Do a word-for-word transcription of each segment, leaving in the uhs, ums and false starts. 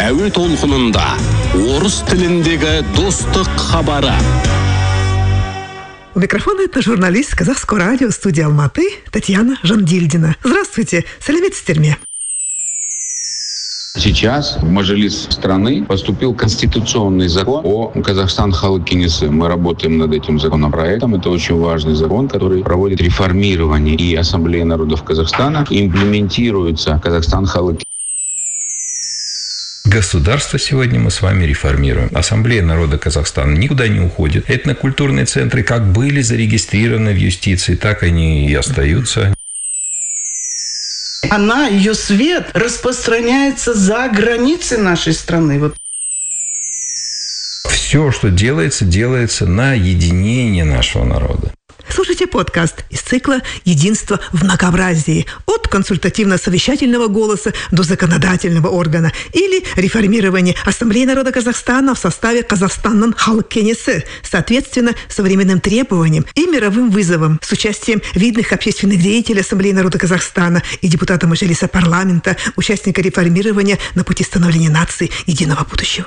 әуе толқынында орыс тіліндегі достық хабары. У микрофона это журналист Казахского радио, студии Алматы, Татьяна Жандильдина. Здравствуйте, саламет стерме. Сейчас в Мажилис страны поступил конституционный закон о Казахстан Халық Кеңесі. Мы работаем над этим законопроектом. Это очень важный закон, который проводит реформирование и Ассамблеи народов Казахстана, и имплементируется Казахстан Халық. Государство сегодня мы с вами реформируем. Ассамблея народа Казахстана никуда не уходит. Этнокультурные центры как были зарегистрированы в юстиции, так они и остаются. Она, ее свет распространяется за границы нашей страны. Вот. Все, что делается, делается на единение нашего народа. Слушайте подкаст из цикла «Единство в многообразии» от консультативно-совещательного голоса до законодательного органа или реформирование Ассамблеи народа Казахстана в составе Казахстанның Халық Кеңесі, соответственно, современным требованиям и мировым вызовам с участием видных общественных деятелей Ассамблеи народа Казахстана и депутата Мажилиса парламента, участника реформирования на пути становления нации единого будущего.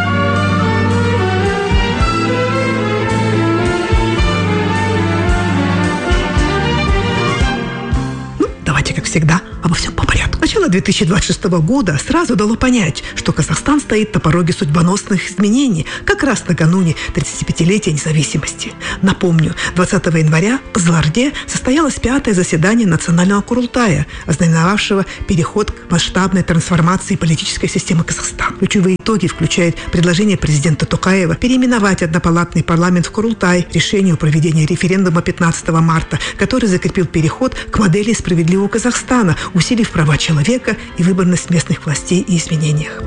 Давайте, как всегда, обо всем по порядку. Начало две тысячи двадцать шестого года сразу дало понять, что Казахстан стоит на пороге судьбоносных изменений, как раз накануне тридцатипятилетия независимости. Напомню, двадцатого января в Кызылорде состоялось пятое заседание Национального Курултая, ознаменовавшего переход к масштабной трансформации политической системы Казахстана. Ключевые итоги включают предложение президента Токаева переименовать однопалатный парламент в Курултай, решение о проведении референдума пятнадцатого марта, который закрепил переход к модели справедливого Казахстана, усилив права человека и выборность местных властей и изменениях.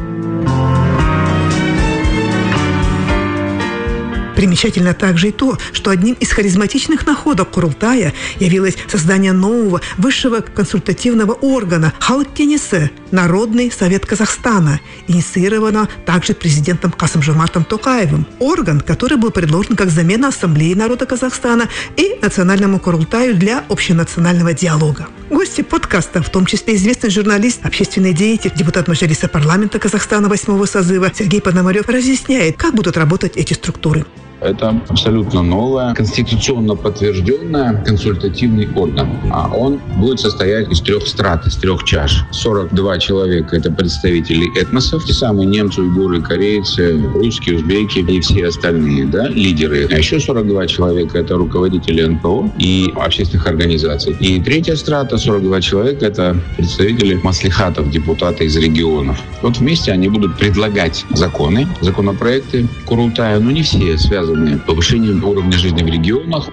Примечательно также и то, что одним из харизматичных находок Курултая явилось создание нового высшего консультативного органа Халық Кеңесі – Народный совет Казахстана, инициированного также президентом Касым-Жомартом Токаевым. Орган, который был предложен как замена Ассамблеи народа Казахстана и Национальному Курултаю для общенационального диалога. Гости подкаста, в том числе известный журналист, общественный деятель, депутат Мажилиса парламента Казахстана восьмого созыва Сергей Пономарев разъясняет, как будут работать эти структуры. Это абсолютно новое, конституционно подтвержденное консультативный орган. А он будет состоять из трех страт, из трех чаш. сорок два человека – это представители этносов, те самые немцы, уйгуры, корейцы, русские, узбеки и все остальные, да, лидеры. А еще сорок два человека – это руководители эн пэ о и общественных организаций. И третья страта – сорок два человека – это представители маслихатов, депутаты из регионов. Вот вместе они будут предлагать законы, законопроекты Курултая, но не все связаны с повышением уровня жизни в регионах.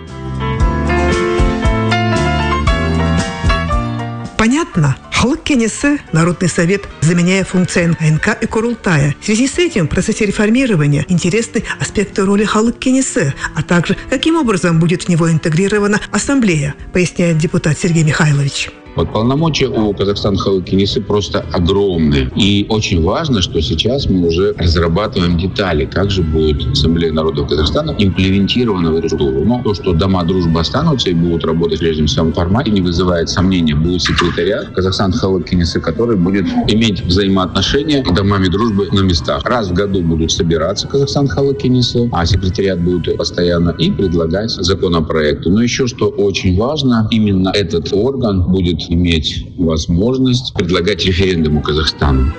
Понятно? Халық Кеңесі, Народный совет, заменяя функции эн ка и Курултая. В связи с этим в процессе реформирования интересны аспекты роли Халық Кеңесі, а также каким образом будет в него интегрирована Ассамблея, поясняет депутат Сергей Михайлович. Вот полномочия у Казахстан Халық Кеңесі просто огромные. И очень важно, что сейчас мы уже разрабатываем детали, как же будет Ассамблея народов Казахстана имплементирована в эту структуру. Но то, что дома дружбы останутся и будут работать в прежнем своем формате, не вызывает сомнения. Будет секретариат Казахстан Халық Кеңесі, который будет иметь взаимоотношения с домами дружбы на местах. Раз в году будут собираться Казахстан Халық Кеңесі, а секретариат будет постоянно и предлагать законопроекты. Но еще что очень важно, именно этот орган будет иметь возможность предлагать референдуму Казахстану.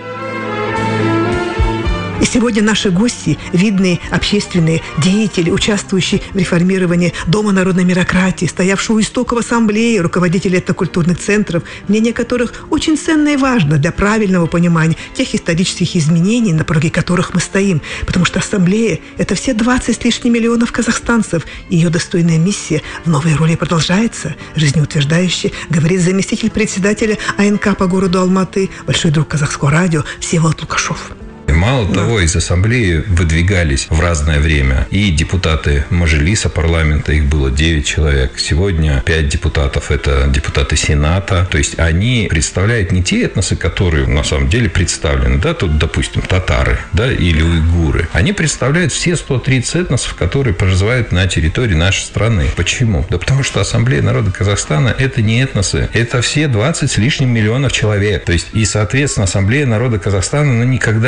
И сегодня наши гости, видные общественные деятели, участвующие в реформировании Дома народной мерократии, стоявшие у истоков ассамблеи, руководители этнокультурных центров, мнение которых очень ценно и важно для правильного понимания тех исторических изменений, на пороге которых мы стоим. Потому что ассамблея – это все двадцать с лишним миллионов казахстанцев, и ее достойная миссия в новой роли продолжается, жизнеутверждающе, говорит заместитель председателя а эн ка по городу Алматы, большой друг Казахского радио Всеволод Лукашов. Мало да. того, из ассамблеи выдвигались в разное время и депутаты Мажилиса парламента, их было девять человек. Сегодня пять депутатов – это депутаты Сената. То есть они представляют не те этносы, которые на самом деле представлены, да, тут, допустим, татары, да, или уйгуры. Они представляют все сто тридцать этносов, которые проживают на территории нашей страны. Почему? Да потому что Ассамблея народа Казахстана – это не этносы, это все двадцать с лишним миллионов человек. То есть, и, соответственно, Ассамблея народа Казахстана ну, никогда не говорит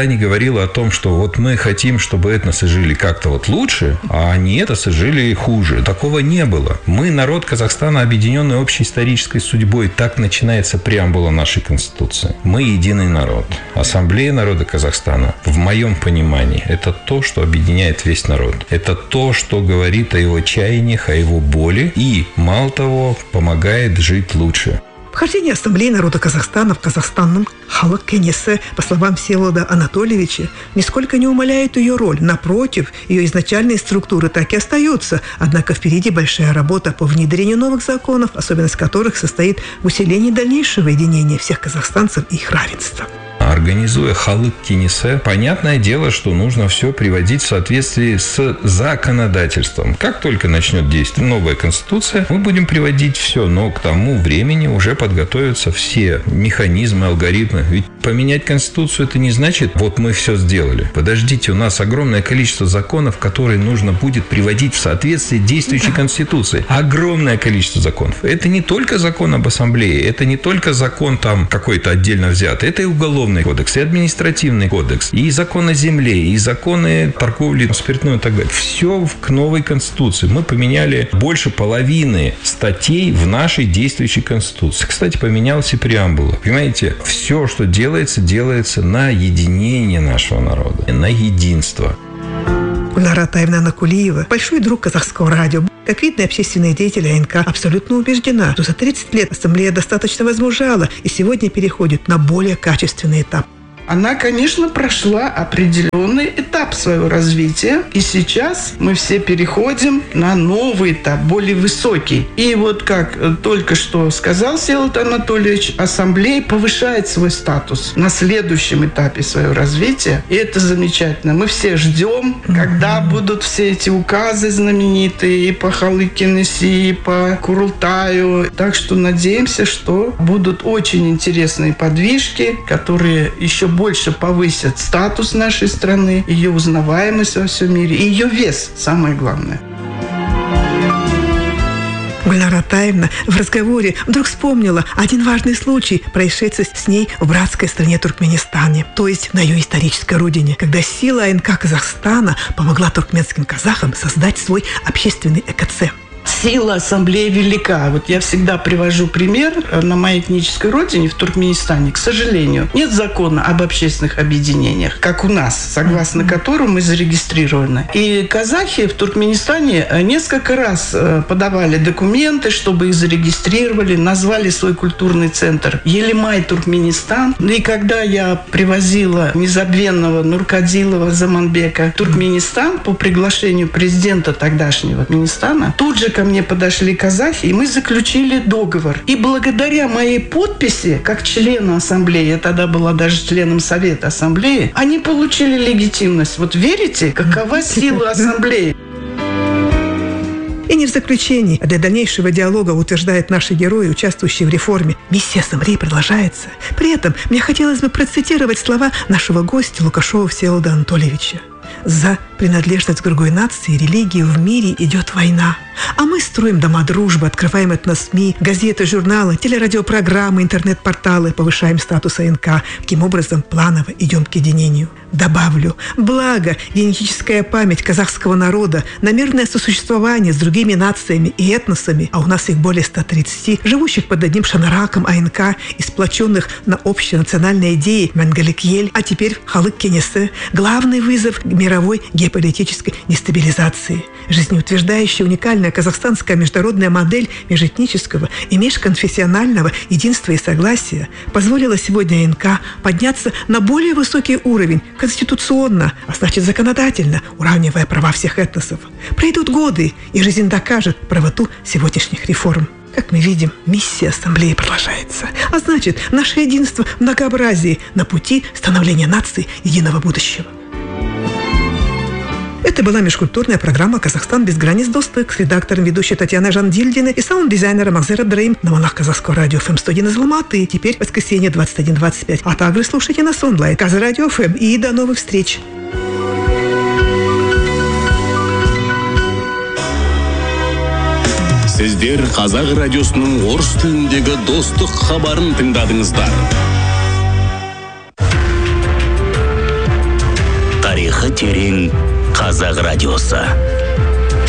говорила о том, что вот мы хотим, чтобы этносы жили как-то вот лучше, а они этносы жили хуже. Такого не было. Мы народ Казахстана, объединенный общей исторической судьбой. Так начинается преамбула нашей Конституции. Мы единый народ. Ассамблея народа Казахстана, в моем понимании, это то, что объединяет весь народ. Это то, что говорит о его чаяниях, о его боли и, мало того, помогает жить лучше. Вхождение Ассамблеи народа Казахстана в Казахстанном халық кеңесі, по словам Всеволода Анатольевича, нисколько не умаляет ее роль. Напротив, ее изначальные структуры так и остаются. Однако впереди большая работа по внедрению новых законов, особенность которых состоит в усилении дальнейшего единения всех казахстанцев и их равенства. Организуя халық кеңесі, понятное дело, что нужно все приводить в соответствии с законодательством. Как только начнет действовать новая Конституция, мы будем приводить все, но к тому времени уже подготовятся все механизмы, алгоритмы. Ведь поменять Конституцию – это не значит, вот мы все сделали. Подождите, у нас огромное количество законов, которые нужно будет приводить в соответствие действующей да. Конституции. Огромное количество законов. Это не только закон об ассамблее, это не только закон там какой-то отдельно взятый, это и уголовный кодекс, и административный кодекс, и закон о земле, и законы торговли спиртным и так далее. Все к новой Конституции. Мы поменяли больше половины статей в нашей действующей Конституции. Кстати, поменялась и преамбула. Понимаете, все, что делается, делается на единение нашего народа, на единство. Гульнара Атаевна Накулиева, большой друг казахского радио. Как видно, общественный деятель АНК абсолютно убеждена, что за тридцать лет Ассамблея достаточно возмужала и сегодня переходит на более качественный этап. Она, конечно, прошла определенный этап своего развития. И сейчас мы все переходим на новый этап, более высокий. И вот как только что сказал Всеволод Анатольевич, Ассамблея повышает свой статус на следующем этапе своего развития. И это замечательно. Мы все ждем, когда будут все эти указы знаменитые и по халық кеңесі, и по Курултаю. Так что надеемся, что будут очень интересные подвижки, которые еще больше повысят статус нашей страны, ее узнаваемость во всем мире и ее вес, самое главное. Гульнара Атаевна в разговоре вдруг вспомнила один важный случай, происшедший с ней в братской стране Туркменистане, то есть на ее исторической родине, когда сила АНК Казахстана помогла туркменским казахам создать свой общественный экоцентр. Сила Ассамблеи велика. Вот я всегда привожу пример. На моей этнической родине, в Туркменистане, к сожалению, нет закона об общественных объединениях, как у нас, согласно которому мы зарегистрированы. И казахи в Туркменистане несколько раз подавали документы, чтобы их зарегистрировали, назвали свой культурный центр Елимай Туркменистан. И когда я привозила незабвенного Нуркадилова Заманбека в Туркменистан по приглашению президента тогдашнего Туркменистана, тут же ко мне подошли казахи, и мы заключили договор. И благодаря моей подписи, как члена Ассамблеи, я тогда была даже членом Совета Ассамблеи, они получили легитимность. Вот верите, какова сила Ассамблеи? И не в заключении, а для дальнейшего диалога, утверждают наши герои, участвующие в реформе, миссия Ассамблеи продолжается. При этом мне хотелось бы процитировать слова нашего гостя Лукашова Всеволода Анатольевича. «За принадлежность к другой нации и религии в мире идет война. А мы строим дома дружбы, открываем этносми, газеты, журналы, телерадиопрограммы, интернет-порталы, повышаем статус АНК. Таким образом, планово идем к единению». Добавлю, благо, генетическая память казахского народа на мирное сосуществование с другими нациями и этносами, а у нас их более ста тридцати, живущих под одним шанараком АНК и сплоченных на общей национальной идее Мәңгілік, а теперь халық кеңесі, главный вызов мировой геополитической дестабилизации. Жизнеутверждающая уникальная казахстанская международная модель межэтнического и межконфессионального единства и согласия позволила сегодня АНК подняться на более высокий уровень конституционно, а значит законодательно, уравнивая права всех этносов. Пройдут годы, и жизнь докажет правоту сегодняшних реформ. Как мы видим, миссия Ассамблеи продолжается. А значит, наше единство в многообразии на пути становления нации единого будущего. Это была межкультурная программа «Казахстан без границ доступ» с редактором ведущей Татьяной Жандильдиной и саунд-дизайнером Акзер Абдраим на волнах Казахского радио эф эм сто один из Алматы. Теперь воскресенье двадцать один двадцать пять. А также слушайте нас онлайн. Казахское радио эф эм. И до новых встреч! Сіздер Қазақ радиосының орыс тіліндегі достық хабарын тыңдадыңыздар. тарихы терең қазақ радиосы.